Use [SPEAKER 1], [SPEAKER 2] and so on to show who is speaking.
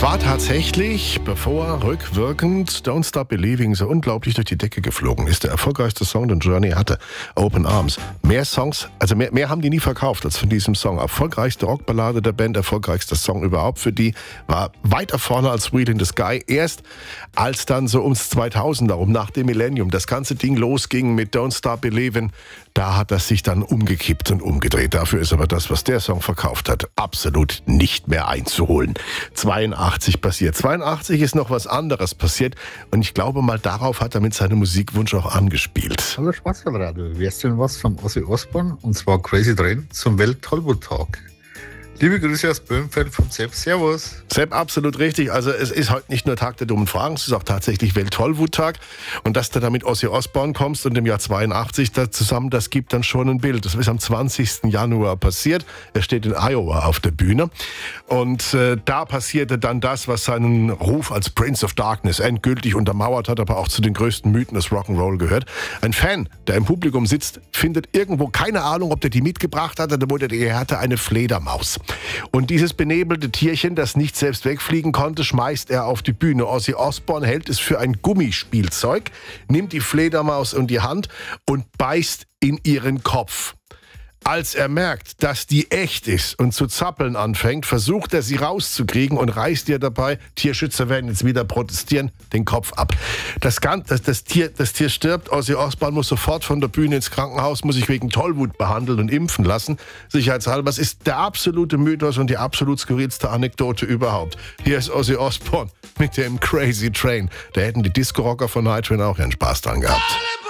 [SPEAKER 1] war tatsächlich, bevor rückwirkend Don't Stop Believing so unglaublich durch die Decke geflogen ist, der erfolgreichste Song, den Journey hatte, Open Arms. Mehr Songs, also mehr haben die nie verkauft als von diesem Song. Erfolgreichste Rockballade der Band, erfolgreichster Song überhaupt für die, war weiter vorne als Wheel in the Sky. Erst als dann so ums 2000 darum, nach dem Millennium, das ganze Ding losging mit Don't Stop Believing, da hat das sich dann umgekippt und umgedreht. Dafür ist aber das, was der Song verkauft hat, absolut nicht mehr einzuholen. 82 passiert. 82 ist noch was anderes passiert und ich glaube mal, darauf hat er mit seinem Musikwunsch auch angespielt.
[SPEAKER 2] Hallo Schwarzwaldradio, wir erzählen was von Ozzy Osbourne und zwar Crazy Train zum Welt-Tollwood-Tag. Liebe Grüße aus Böhmfeld vom Sepp. Servus.
[SPEAKER 1] Sepp, absolut richtig. Also es ist heute nicht nur Tag der dummen Fragen, es ist auch tatsächlich Welt-Tollwut-Tag. Und dass du da mit Ozzy Osbourne kommst und im Jahr 82 da zusammen, das gibt dann schon ein Bild. Das ist am 20. Januar passiert. Er steht in Iowa auf der Bühne. Und da passierte dann das, was seinen Ruf als Prince of Darkness endgültig untermauert hat, aber auch zu den größten Mythen des Rock'n'Roll gehört. Ein Fan, der im Publikum sitzt, findet irgendwo, keine Ahnung, ob der die mitgebracht hat oder er hatte eine Fledermaus. Und dieses benebelte Tierchen, das nicht selbst wegfliegen konnte, schmeißt er auf die Bühne. Ozzy Osbourne hält es für ein Gummispielzeug, nimmt die Fledermaus in die Hand und beißt in ihren Kopf. Als er merkt, dass die echt ist und zu zappeln anfängt, versucht er, sie rauszukriegen und reißt ihr dabei, Tierschützer werden jetzt wieder protestieren, den Kopf ab. Das Tier stirbt, Ozzy Osbourne muss sofort von der Bühne ins Krankenhaus, muss sich wegen Tollwut behandeln und impfen lassen. Sicherheitshalber, es ist der absolute Mythos und die absolut skurrilste Anekdote überhaupt. Hier ist Ozzy Osbourne mit dem Crazy Train. Da hätten die Disco-Rocker von Night Train auch ihren Spaß dran gehabt.